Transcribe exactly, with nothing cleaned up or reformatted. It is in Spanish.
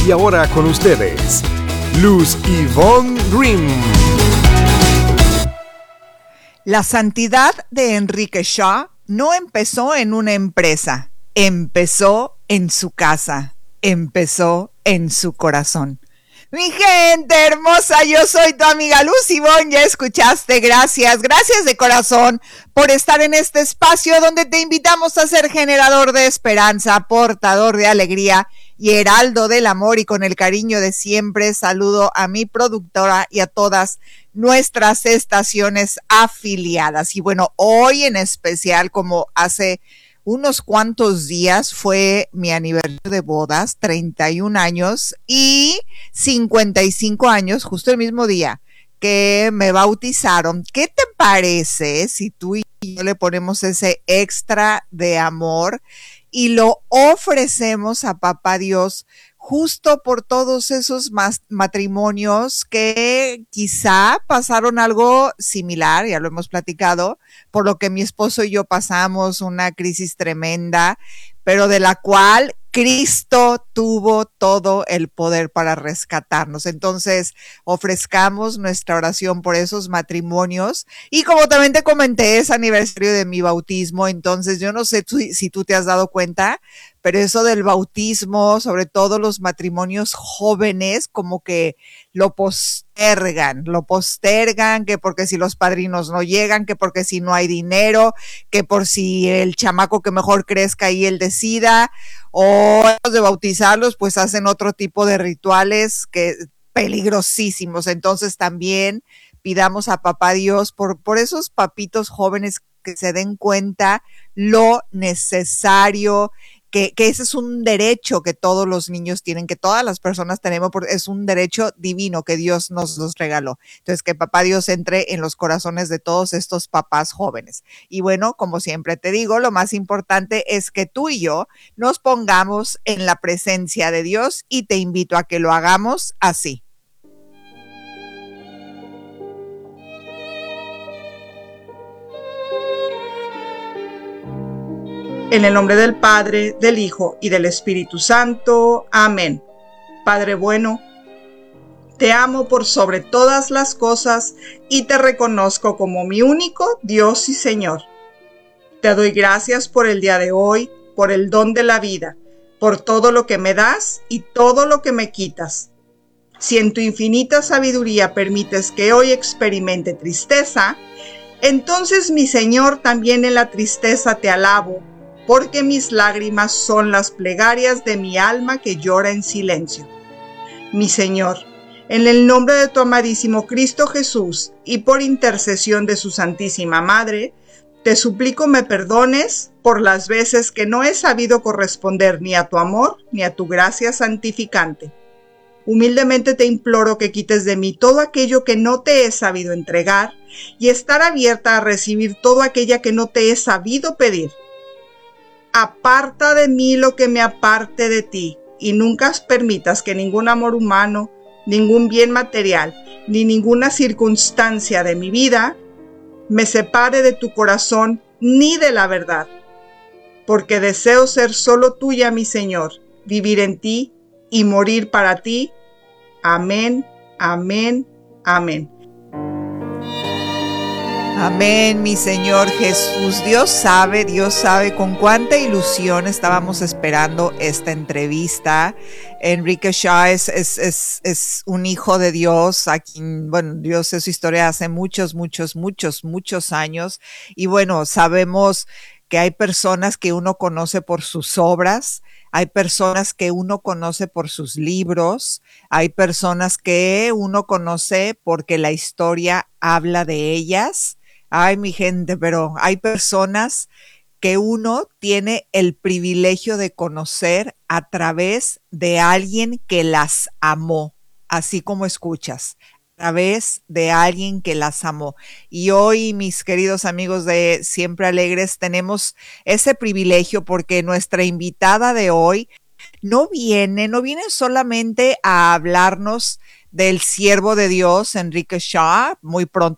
Y ahora con ustedes, Luz Ivonne Grimm. La santidad de Enrique Shaw no empezó en una empresa, empezó en su casa, empezó en su corazón. Mi gente hermosa, yo soy tu amiga Luz Ivonne, ya escuchaste, gracias, gracias de corazón por estar en este espacio donde te invitamos a ser generador de esperanza, portador de alegría y heraldo del amor, y con el cariño de siempre saludo a mi productora y a todas nuestras estaciones afiliadas. Y bueno, hoy en especial, como hace unos cuantos días fue mi aniversario de bodas, treinta y un años y cincuenta y cinco años, justo el mismo día que me bautizaron. ¿Qué te parece si tú y yo le ponemos ese extra de amor y lo ofrecemos a Papá Dios justo por todos esos mas- matrimonios que quizá pasaron algo similar, ya lo hemos platicado, por lo que mi esposo y yo pasamos una crisis tremenda, pero de la cual Cristo tuvo todo el poder para rescatarnos? Entonces, ofrezcamos nuestra oración por esos matrimonios. Y como también te comenté, es aniversario de mi bautismo, entonces yo no sé tú, si tú te has dado cuenta, pero eso del bautismo, sobre todo los matrimonios jóvenes, como que lo postergan, lo postergan, que porque si los padrinos no llegan, que porque si no hay dinero, que por si el chamaco que mejor crezca y él decida, o de bautizarlos, pues hacen otro tipo de rituales que peligrosísimos. Entonces también pidamos a Papá Dios por, por esos papitos jóvenes que se den cuenta lo necesario, que, que ese es un derecho que todos los niños tienen, que todas las personas tenemos, porque es un derecho divino que Dios nos, nos regaló. Entonces, que Papá Dios entre en los corazones de todos estos papás jóvenes. Y bueno, como siempre te digo, lo más importante es que tú y yo nos pongamos en la presencia de Dios, y te invito a que lo hagamos así. En el nombre del Padre, del Hijo y del Espíritu Santo. Amén. Padre bueno, te amo por sobre todas las cosas y te reconozco como mi único Dios y Señor. Te doy gracias por el día de hoy, por el don de la vida, por todo lo que me das y todo lo que me quitas. Si en tu infinita sabiduría permites que hoy experimente tristeza, entonces, mi Señor, también en la tristeza te alabo, porque mis lágrimas son las plegarias de mi alma que llora en silencio. Mi Señor, en el nombre de tu amadísimo Cristo Jesús y por intercesión de su Santísima Madre, te suplico me perdones por las veces que no he sabido corresponder ni a tu amor ni a tu gracia santificante. Humildemente te imploro que quites de mí todo aquello que no te he sabido entregar y estar abierta a recibir todo aquello que no te he sabido pedir. Aparta de mí lo que me aparte de ti, y nunca permitas que ningún amor humano, ningún bien material, ni ninguna circunstancia de mi vida me separe de tu corazón ni de la verdad, porque deseo ser solo tuya, mi Señor, vivir en ti y morir para ti. Amén, amén, amén. Amén, mi Señor Jesús. Dios sabe, Dios sabe con cuánta ilusión estábamos esperando esta entrevista. Enrique Shaw es, es, es, es un hijo de Dios, a quien, bueno, Dios es su historia hace muchos, muchos, muchos, muchos años. Y bueno, sabemos que hay personas que uno conoce por sus obras, hay personas que uno conoce por sus libros, hay personas que uno conoce porque la historia habla de ellas. Ay, mi gente, pero hay personas que uno tiene el privilegio de conocer a través de alguien que las amó, así como escuchas, a través de alguien que las amó. Y hoy, mis queridos amigos de Siempre Alegres, tenemos ese privilegio porque nuestra invitada de hoy no viene, no viene solamente a hablarnos del siervo de Dios, Enrique Shaw. Muy pronto